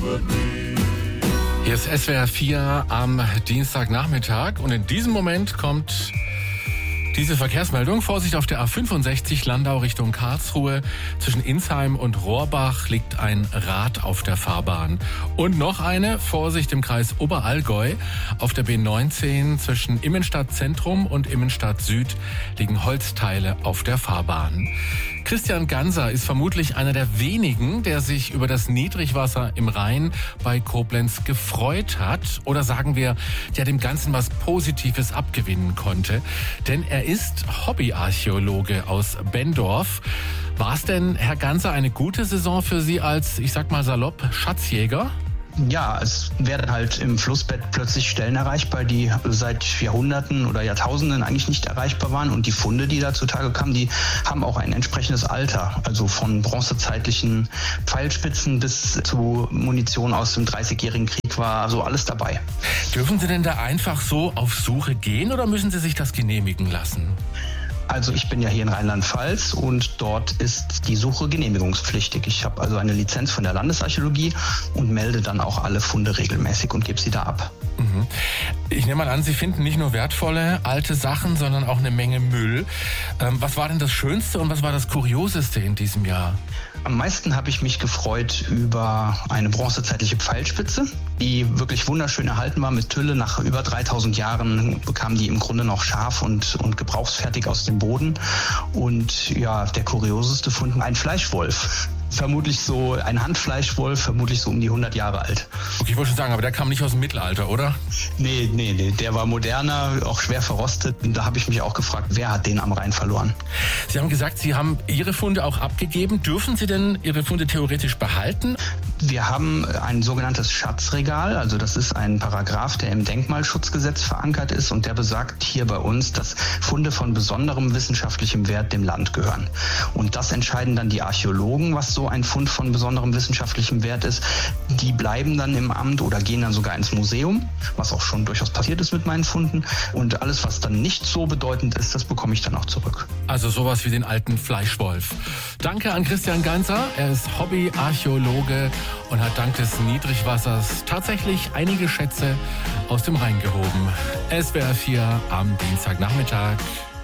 Hier ist SWR 4 am Dienstagnachmittag und in diesem Moment kommt diese Verkehrsmeldung. Vorsicht auf der A65 Landau Richtung Karlsruhe. Zwischen Insheim und Rohrbach liegt ein Rad auf der Fahrbahn. Und noch eine, Vorsicht im Kreis Oberallgäu. Auf der B19 zwischen Immenstadt-Zentrum und Immenstadt-Süd liegen Holzteile auf der Fahrbahn. Christian Ganser ist vermutlich einer der wenigen, der sich über das Niedrigwasser im Rhein bei Koblenz gefreut hat. Oder sagen wir, der dem Ganzen was Positives abgewinnen konnte. Denn er ist Hobbyarchäologe aus Benndorf. War es denn, Herr Ganser, eine gute Saison für Sie als, ich sag mal salopp, Schatzjäger? Ja, es werden halt im Flussbett plötzlich Stellen erreichbar, die seit Jahrhunderten oder Jahrtausenden eigentlich nicht erreichbar waren. Und die Funde, die da zutage kamen, die haben auch ein entsprechendes Alter. Also von bronzezeitlichen Pfeilspitzen bis zu Munition aus dem 30-jährigen Krieg war so alles dabei. Dürfen Sie denn da einfach so auf Suche gehen oder müssen Sie sich das genehmigen lassen? Also ich bin ja hier in Rheinland-Pfalz und dort ist die Suche genehmigungspflichtig. Ich habe also eine Lizenz von der Landesarchäologie und melde dann auch alle Funde regelmäßig und gebe sie da ab. Ich nehme mal an, Sie finden nicht nur wertvolle alte Sachen, sondern auch eine Menge Müll. Was war denn das Schönste und was war das Kurioseste in diesem Jahr? Am meisten habe ich mich gefreut über eine bronzezeitliche Pfeilspitze, die wirklich wunderschön erhalten war mit Tülle. Nach über 3000 Jahren bekam die im Grunde noch scharf und gebrauchsfertig aus dem Boden. Und ja, der kurioseste Fund, ein Fleischwolf. Vermutlich so ein Handfleischwolf, vermutlich so um die 100 Jahre alt. Okay, ich wollte schon sagen, aber der kam nicht aus dem Mittelalter, oder? Nee, der war moderner, auch schwer verrostet. Und da habe ich mich auch gefragt, wer hat den am Rhein verloren? Sie haben gesagt, Sie haben Ihre Funde auch abgegeben. Dürfen Sie denn Ihre Funde theoretisch behalten? Wir haben ein sogenanntes Schatzregal, also das ist ein Paragraph, der im Denkmalschutzgesetz verankert ist und der besagt hier bei uns, dass Funde von besonderem wissenschaftlichem Wert dem Land gehören. Und das entscheiden dann die Archäologen, was so ein Fund von besonderem wissenschaftlichem Wert ist. Die bleiben dann im Amt oder gehen dann sogar ins Museum, was auch schon durchaus passiert ist mit meinen Funden. Und alles, was dann nicht so bedeutend ist, das bekomme ich dann auch zurück. Also sowas wie den alten Fleischwolf. Danke an Christian Ganser. Er ist Hobbyarchäologe und hat dank des Niedrigwassers tatsächlich einige Schätze aus dem Rhein gehoben. SWR 4 am Dienstagnachmittag.